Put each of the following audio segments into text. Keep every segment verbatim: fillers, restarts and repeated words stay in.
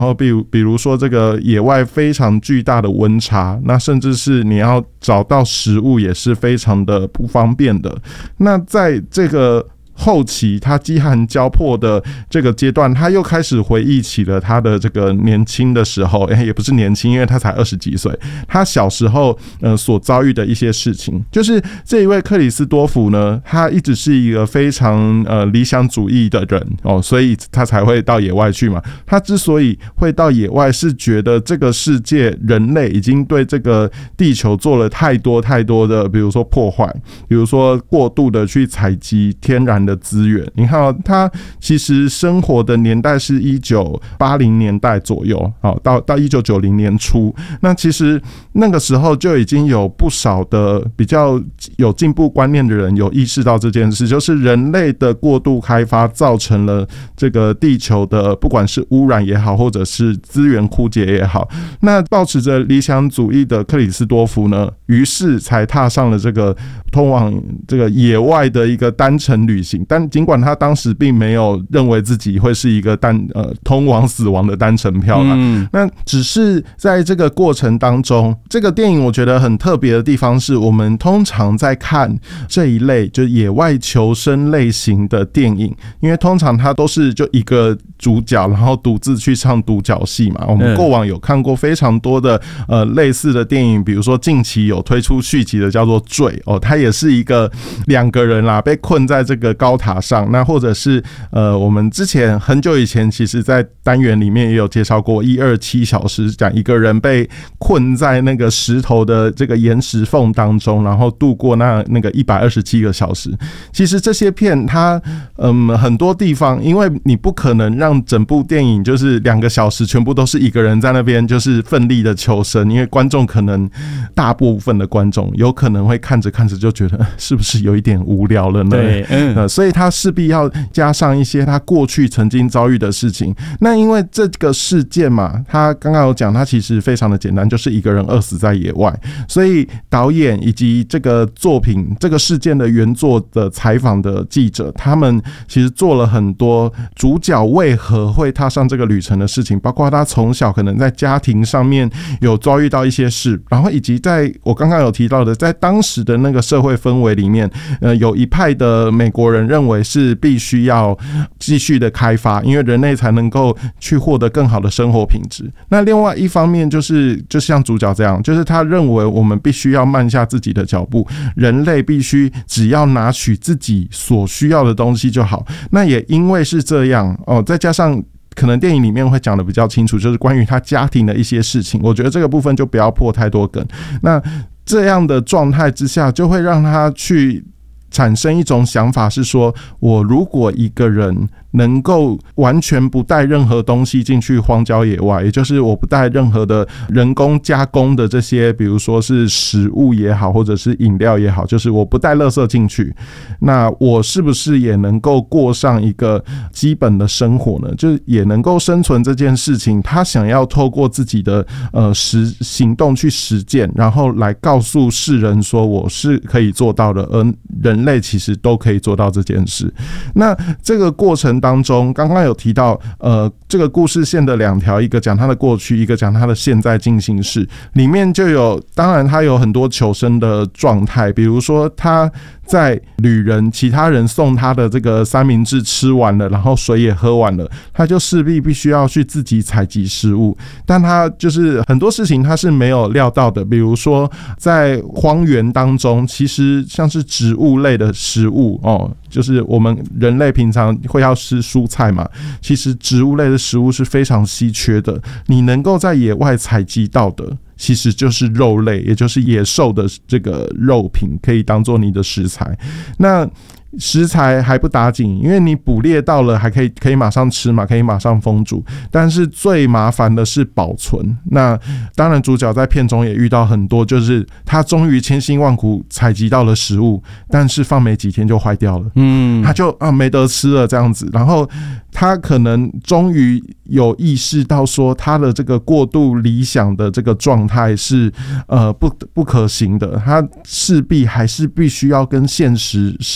然后比如比如说这个野外非常巨大的温差，那甚至是你要找到食物也是非常的不方便的。那在这个后期他饥寒交迫的这个阶段，他又开始回忆起了他的这个年轻的时候，欸、也不是年轻，因为他才二十几岁，他小时候呃所遭遇的一些事情。就是这一位克里斯多福呢，他一直是一个非常呃理想主义的人哦，所以他才会到野外去嘛。他之所以会到野外，是觉得这个世界人类已经对这个地球做了太多太多的，比如说破坏，比如说过度的去采集天然的资源。你看哦，他其实生活的年代是一九八零年代左右，到到一九九零年初。那其实那个时候就已经有不少的比较有进步观念的人有意识到这件事，就是人类的过度开发造成了这个地球的不管是污染也好，或者是资源枯竭也好。那抱持着理想主义的克里斯多福呢，于是才踏上了这个通往这个野外的一个单程旅行。但尽管他当时并没有认为自己会是一个单呃通往死亡的单程票啦，嗯，那只是在这个过程当中，这个电影我觉得很特别的地方是，我们通常在看这一类就野外求生类型的电影，因为通常它都是就一个主角，然后独自去唱独角戏嘛。我们过往有看过非常多的呃类似的电影，比如说近期有推出续集的叫做《坠》哦，它也是一个两个人啦被困在这个高塔上，那或者是呃我们之前很久以前其实在单元里面也有介绍过一二七小时，讲一个人被困在那个石头的这个岩石缝当中，然后度过那那个一百二十七个小时。其实这些片它嗯很多地方，因为你不可能让整部电影就是两个小时全部都是一个人在那边就是奋力的求生，因为观众可能大部分的观众有可能会看着看着就觉得是不是有一点无聊了呢？对，嗯，呃，所以他势必要加上一些他过去曾经遭遇的事情。那因为这个事件嘛，他刚刚有讲，他其实非常的简单，就是一个人饿死在野外。所以导演以及这个作品这个事件的原作的采访的记者，他们其实做了很多主角为何会踏上这个旅程的事情，包括他从小可能在家庭上面有遭遇到一些事，然后以及在我刚刚有提到的，在当时的那个社会氛围里面，呃，有一派的美国人认为是必须要继续的开发，因为人类才能够去获得更好的生活品质。那另外一方面就是就像主角这样，就是他认为我们必须要慢下自己的脚步，人类必须只要拿取自己所需要的东西就好。那也因为是这样哦，再加上可能电影里面会讲的比较清楚，就是关于他家庭的一些事情，我觉得这个部分就不要破太多梗。那这样的状态之下，就会让他去产生一种想法，是说我如果一个人能够完全不带任何东西进去荒郊野外，也就是我不带任何的人工加工的这些，比如说是食物也好，或者是饮料也好，就是我不带垃圾进去，那我是不是也能够过上一个基本的生活呢？就是也能够生存这件事情，他想要透过自己的呃实行动去实践，然后来告诉世人说我是可以做到的，而人类其实都可以做到这件事。那这个过程当中，刚刚有提到，呃，这个故事线的两条，一个讲他的过去，一个讲他的现在进行式，里面就有，当然他有很多求生的状态，比如说他在旅人其他人送他的这个三明治吃完了，然后水也喝完了，他就势必必须要去自己采集食物，但他就是很多事情他是没有料到的，比如说在荒原当中，其实像是植物类的食物哦，就是我们人类平常会要吃蔬菜嘛，其实植物类的食物是非常稀缺的，你能够在野外采集到的其实就是肉类，也就是野兽的这个肉品，可以当做你的食材。那食材还不打紧，因为你捕猎到了还可以可以马上吃嘛，可以马上烹煮，但是最麻烦的是保存。那当然主角在片中也遇到很多，就是他终于千辛万苦采集到了食物，但是放没几天就坏掉了，嗯，他就啊没得吃了这样子。然后他可能终于有意识到说他的这个过度理想的这个状态是呃不不可行的，他势必还是必须要跟现实社会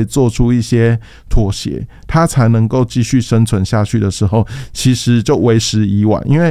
做出一些妥协，它才能够继续生存下去的时候，其实就为时已晚。因为